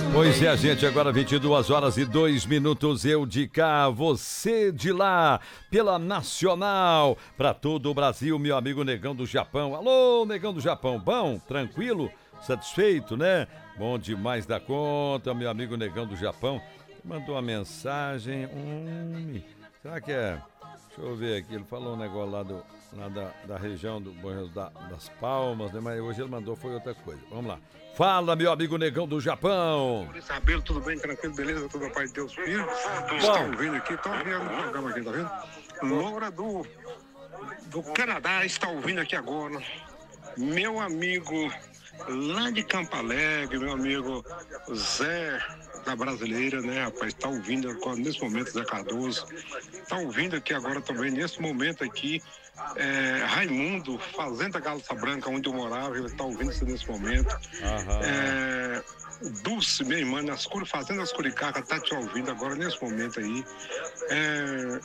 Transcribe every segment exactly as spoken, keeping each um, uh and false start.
Pois é, gente, agora vinte e duas horas e dois minutos, eu de cá, você de lá, pela Nacional, para todo o Brasil, meu amigo Negão do Japão. Alô, Negão do Japão, bom? Tranquilo? Satisfeito, né? Bom demais da conta, meu amigo Negão do Japão. Mandou uma mensagem, hum, será que é? Deixa eu ver aqui, ele falou um negócio lá, do, lá da, da região do Bom Jesus da, das Palmas, né? Mas hoje ele mandou foi outra coisa. Vamos lá. Fala, meu amigo Negão do Japão. Sabelo, tudo bem, tranquilo, beleza? Tudo a paz de Deus, filho. Estão ouvindo aqui, estão ouvindo no programa aqui, tá vendo? Loura do, do Canadá está ouvindo aqui agora. Meu amigo lá de Campo Alegre, meu amigo Zé da Brasileira, né, rapaz? Está ouvindo agora, nesse momento, Zé Cardoso. Está ouvindo aqui agora também, nesse momento aqui, é, Raimundo, Fazenda Galça Branca, onde eu morava, ele está ouvindo isso nesse momento. Aham. É, Dulce, minha irmã, nas cur... Fazenda das Curicacas, está te ouvindo agora nesse momento aí. É,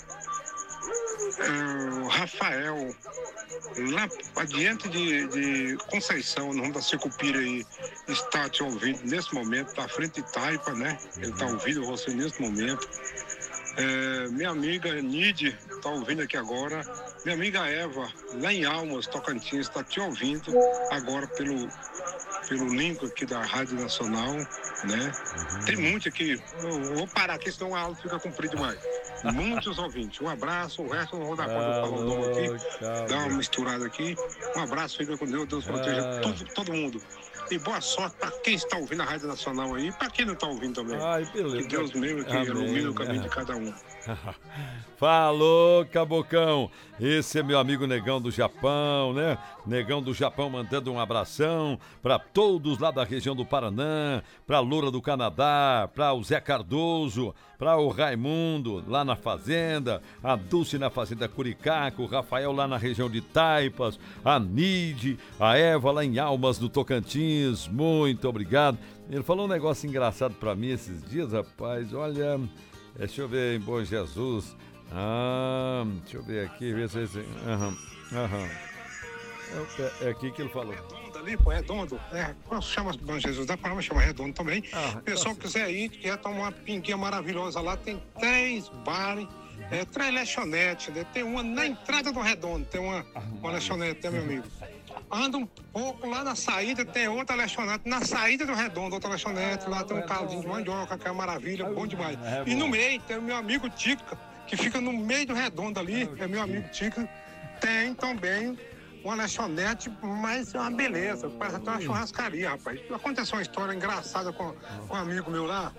é, Rafael, lá adiante de, de Conceição, no rumo da Secupira aí, está te ouvindo nesse momento, tá à frente de Taipa, né? Ele está ouvindo você nesse momento. É, minha amiga Nide está ouvindo aqui agora. Minha amiga Eva, lá em Almas, Tocantins, está te ouvindo agora pelo, pelo link aqui da Rádio Nacional, né? Uhum. Tem muito aqui. Eu vou parar aqui, senão a aula fica comprida demais. Muitos ouvintes. Um abraço, o resto eu não vou dar conta de falar o nome aqui. Dá uma misturada aqui. Um abraço, fica com Deus. Deus proteja ah. todo, todo mundo. E boa sorte para quem está ouvindo a Rádio Nacional aí e para quem não está ouvindo também. Ai, beleza. Que Deus mesmo que ilumine o caminho de cada um. Falou, Cabocão. Esse é meu amigo Negão do Japão, né? Negão do Japão mandando um abração para todos lá da região do Paraná, para a Loura do Canadá, para o Zé Cardoso, para o Raimundo lá na Fazenda, a Dulce na Fazenda Curicaco, o Rafael lá na região de Taipas, a Nide, a Eva lá em Almas do Tocantins. Muito obrigado. Ele falou um negócio engraçado para mim esses dias, rapaz. Olha, deixa eu ver em Bom Jesus. Ah, deixa eu ver aqui, ver se é esse. Aham, aham. É, é aqui que ele falou. Redondo ali, pô, redondo. É, chama Bom Jesus da Palma, chama redondo também. Ah, o pessoal que quiser ir, quer tomar uma pinguinha maravilhosa lá, tem três bares, é, três lanchonetes, né? Tem uma na entrada do redondo, tem uma, uma lanchonete, né, meu amigo? Anda um pouco lá na saída, tem outra lanchonete. Na saída do redondo, outra lanchonete. Lá tem um caldinho de mandioca, que é uma maravilha, bom demais. E no meio tem o meu amigo Tica, que fica no meio do redondo ali. É meu amigo Tica. Tem também uma lanchonete, mas é uma beleza. Parece até uma churrascaria, rapaz. Aconteceu uma história engraçada com, com um amigo meu lá.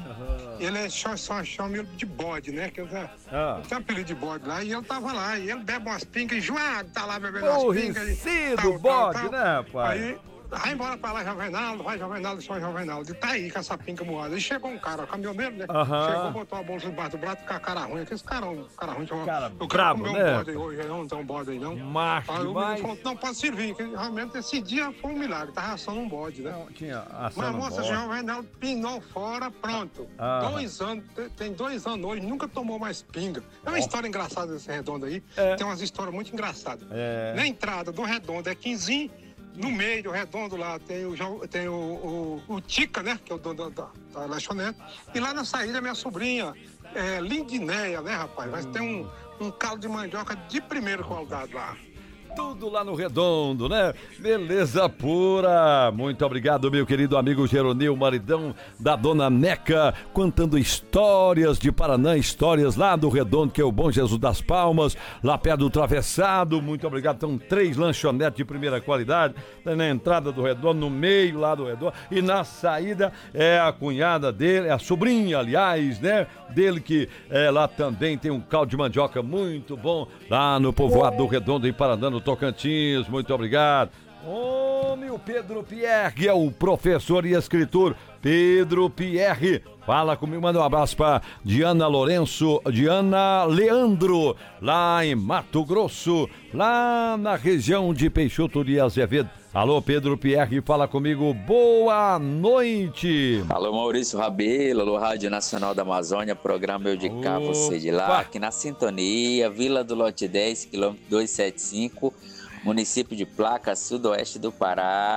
Ele é só, só chama de bode, né? Que eu, ah. Tem um apelido de bode lá, e ele tava lá, e ele bebe umas pingas, enjoado, tá lá bebendo umas pingas. Porra, bode, tal, né, pai? Aí, vai embora pra lá, Jovenaldo, vai, Jovenaldo, só Jovenaldo. E tá aí com essa pinca moada. E chegou um cara, caminhoneiro, né? Uh-huh. Chegou, botou a bolsa debaixo do braço com a cara ruim. Aqueles caras cara ruim. Cara, eu brabo, quero comer né? um bode aí hoje, não, não tem um bode aí, não. Macho aí demais. o falou, não, pode servir. Que realmente esse dia foi um milagre, tava assando um bode, né? Não, tinha Mas a moça, Jovenaldo pinou fora, pronto. Ah. Dois anos, tem dois anos hoje, nunca tomou mais pinga. É uma oh. história engraçada desse redondo aí. É. Tem umas histórias muito engraçadas. É. Na entrada do redondo é quinze. No meio do redondo lá tem o, tem o, o, o Tica, né? Que é o dono da, da lanchonete. E lá na saída, minha sobrinha, é, Lindinéia, né, rapaz? Vai ter um, um caldo de mandioca de primeira qualidade lá. Tudo lá no Redondo, né? Beleza pura. Muito obrigado, meu querido amigo Geronil, maridão da Dona Neca, contando histórias de Paraná, histórias lá do Redondo, que é o Bom Jesus das Palmas, lá perto do Travessado. Muito obrigado. São três lanchonetes de primeira qualidade. Tem na entrada do Redondo, no meio lá do Redondo. E na saída é a cunhada dele, é a sobrinha, aliás, né? Dele que é, lá também tem um caldo de mandioca muito bom, lá no povoado do Redondo, em Paraná, no Tocantins. Muito obrigado. Homem, o Pedro Pierre, é o professor e escritor Pedro Pierre. Fala comigo, manda um abraço para Diana Lourenço, Diana Leandro, lá em Mato Grosso, lá na região de Peixoto de Azevedo. Alô, Pedro Pierre, fala comigo, boa noite. Alô, Maurício Rabelo, alô, Rádio Nacional da Amazônia, programa Eu de Cá, Opa. Você de lá, aqui na sintonia, Vila do Lote dez, quilômetro duzentos e setenta e cinco, município de Placa, sudoeste do Pará.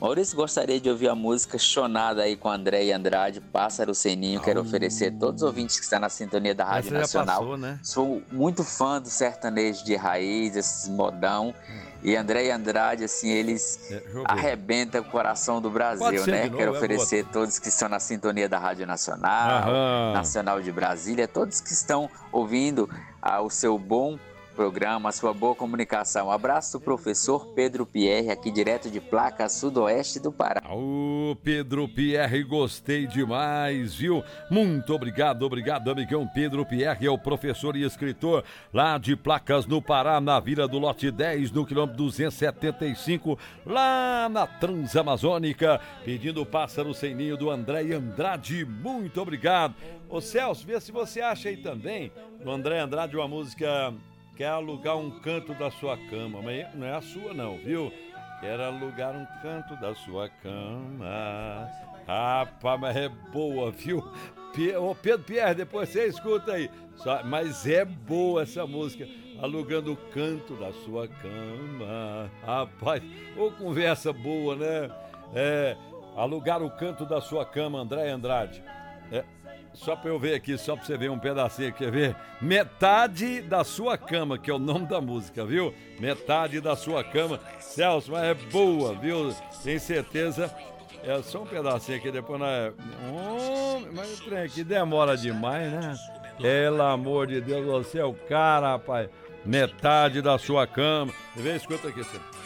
Maurício, gostaria de ouvir a música Chonada aí com André Andrade, Pássaro Sem Ninho. Quero oh. oferecer a todos os ouvintes que estão na sintonia da Rádio Essa Nacional. Já passou, né? Sou muito fã do sertanejo de raiz, esses modão. E André Andrade, assim, eles é, arrebentam o coração do Brasil, né? Novo, Quero oferecer a todos que estão na sintonia da Rádio Nacional, Aham. Nacional de Brasília, todos que estão ouvindo ah, o seu bom programa, a sua boa comunicação. Um abraço do professor Pedro Pierre, aqui direto de Placa, sudoeste do Pará. Ô, Pedro Pierre, gostei demais, viu? Muito obrigado, obrigado, amigão Pedro Pierre, é o professor e escritor lá de Placas no Pará, na Vila do Lote dez, no quilômetro duzentos e setenta e cinco, lá na Transamazônica, pedindo o Pássaro Sem Ninho do André Andrade. Muito obrigado. Ô, Celso, vê se você acha aí também, do André Andrade, uma música... Quer alugar um canto da sua cama, mas não é a sua não, viu? Quer alugar um canto da sua cama. Rapaz, mas é boa, viu? Ô Pedro Pierre, depois você escuta aí. Só, mas é boa essa música. Alugando o canto da sua cama. Rapaz, ô conversa boa, né? É, alugar o canto da sua cama, André Andrade. É. Só pra eu ver aqui, só pra você ver um pedacinho, quer ver? Metade da sua cama, que é o nome da música, viu? Metade da sua cama. Celso, mas é boa, viu? Tem certeza. É só um pedacinho aqui, depois nós... Hum, mas o trem aqui demora demais, né? Pelo amor de Deus, você é o cara, rapaz. Metade da sua cama. Vê, escuta aqui, senhor.